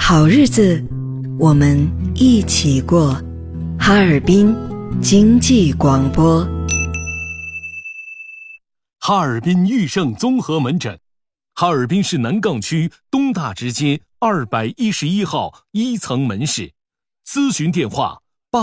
好日子我们一起过。哈尔滨经济广播。 哈尔滨裕盛综合门诊，哈尔滨市南岗区东大直街211号1层门市，咨询电话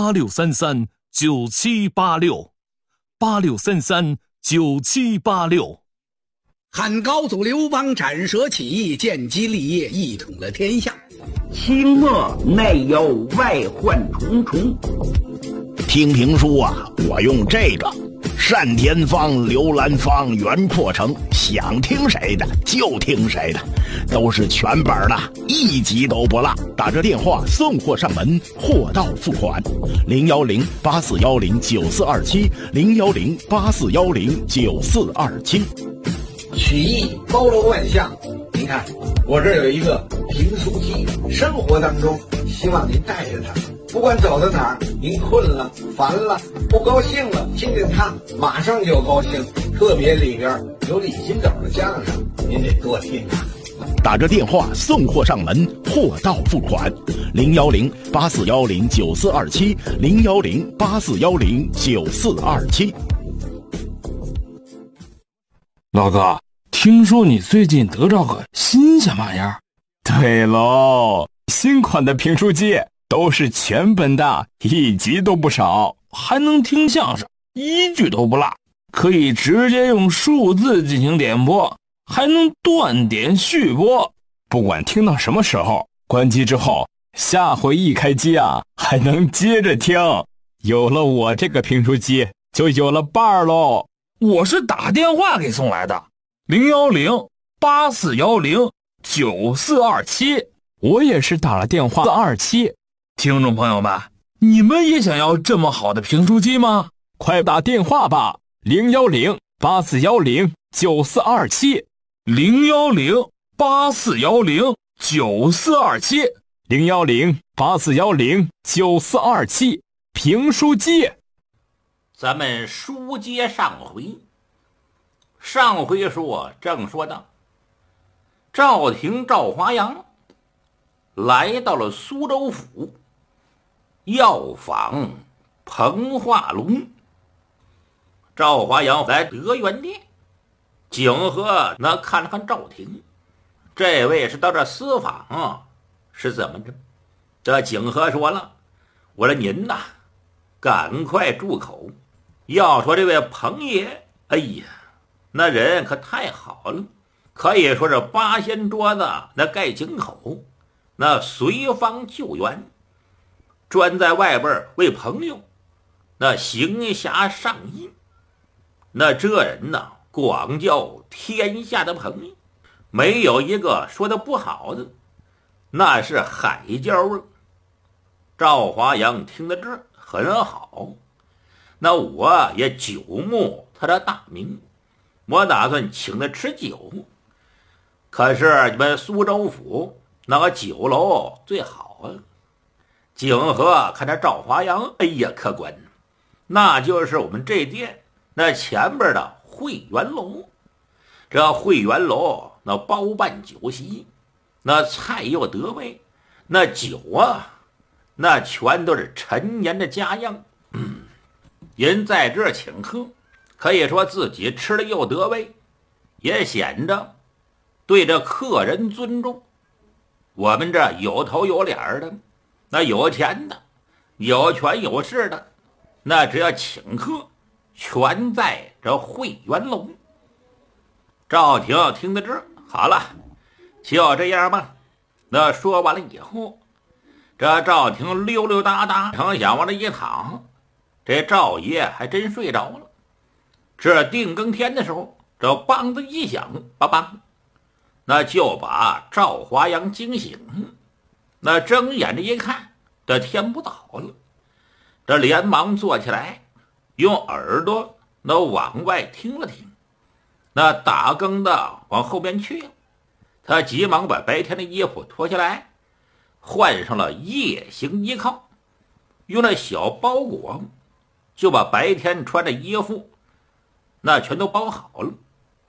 86339786，86339786。 汉高祖刘邦斩蛇起义，建基立业，一统了天下。 清末内忧外患重重。 听评书啊，我用这个单田芳、刘兰芳、袁阔成，想听谁的就听谁的，都是全本的，一集都不落。打着电话送货上门，货到付款。010-8410-9427，010-8410-9427。 曲艺包罗万象，您看我这儿有一个评书机，生活当中希望您带着它，不管走到哪儿，您困了、烦了、不高兴了，听听它，马上就高兴。特别里边有李金斗的相声，您得多听啊。 打着电话送货上门，货到付款。010-8410-9427，010-8410-9427。 老哥，听说你最近得着个新鲜玩意儿？ 对喽，新款的评书机都是全本的，一集都不少， 还能听相声，一句都不落，可以直接用数字进行点播，还能断点续播。 不管听到什么时候，关机之后，下回一开机啊，还能接着听。有了我这个评书机，就有了伴儿喽。 我是打电话给送来的，010-8410-9427。 我也是打了电话427。 听众朋友们，你们也想要这么好的评书机吗？ 快打电话吧，010-8410-9427，010-8410-9427，评书机。 咱们书接上回说，正说到赵廷赵华阳来到了苏州府，要访彭化龙。赵华阳来德元殿，景和那看了看赵廷，这位是到这私访啊，是怎么着？这景和说了，我说您呐，赶快住口。要说这位彭爷，哎呀，那人可太好了，可以说是八仙桌子那盖井口，那随方救援，专在外边为朋友那行侠仗义。那这人呢，广交天下的朋友，没有一个说的不好的，那是海椒味。赵华阳听得这很好，那我也久慕他的大名，我打算请他吃酒。可是你们苏州府那个酒楼最好了。景和看着赵华阳，哎呀，客官，那就是我们这店那前边的会员楼。这会员楼那包办酒席，那菜又得味，那酒啊，那全都是陈年的佳样。人在这请客，可以说自己吃的又得味，也显着对这客人尊重。我们这有头有脸的，那有钱的，有权有势的，那只要请客，全在这会员楼。赵廷听得这好了，就这样吧。那说完了以后，这赵廷溜溜达达，成想往这一躺，这赵爷还真睡着了。这定更天的时候，这梆子一响，梆梆，那就把赵华阳惊醒。那睁眼这一看，这天不早了，这连忙坐起来，用耳朵那往外听了听。那打更的往后边去了，他急忙把白天的衣服脱下来，换上了夜行衣靠，用那小包裹就把白天穿的衣服那全都包好了。